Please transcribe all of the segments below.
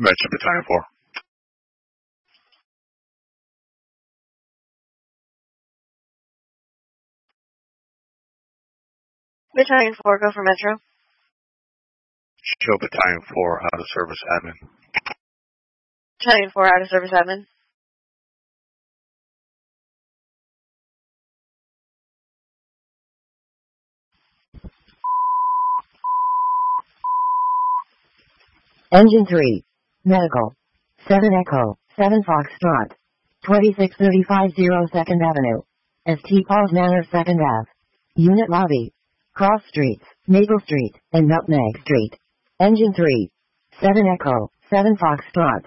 Metro Battalion 4. Battalion 4, go for Metro. Show Battalion 4 out of service admin. Battalion 4, out of service admin. Engine 3. Medical. 7 Echo, 7 Foxtrot. 2635 2nd Avenue. St. Paul's Manor 2nd Ave. Unit Lobby. Cross Streets, Maple Street, and Nutmeg Street. Engine 3. 7 Echo, 7 Foxtrot.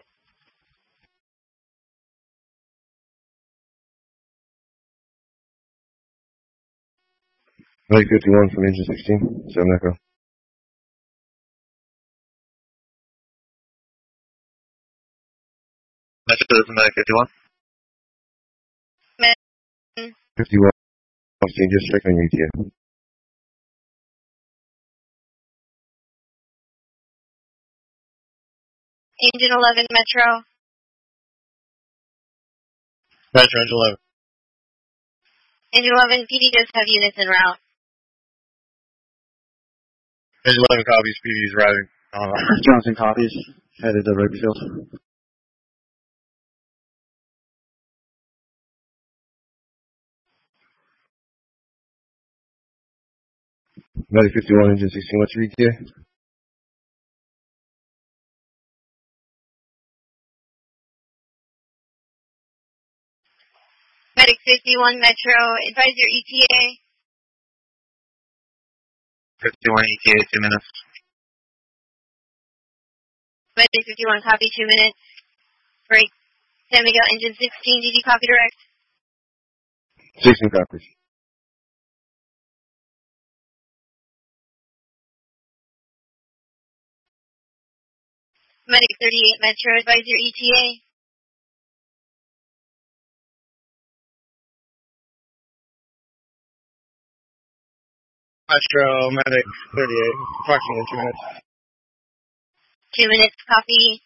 Medic 51 from Engine 16, 7 Echo. Metro, this is Medic 51. 51, just check on your ETA. Engine 11, Metro. Metro, Engine 11. Engine 11, PD does have units en route. Engine 11 copies, PD is arriving. Johnson copies, headed to Rugby Field. Medic 51, Engine 16, what's your ETA? Medic 51, Metro, advise your ETA. 51 ETA, 2 minutes. Medic 51, copy, 2 minutes. Break. San Miguel, Engine 16, DD copy direct. 16 copies. Medic 38, Metro, advise your ETA. Metro, Medic 38, approximately 2 minutes. 2 minutes, copy.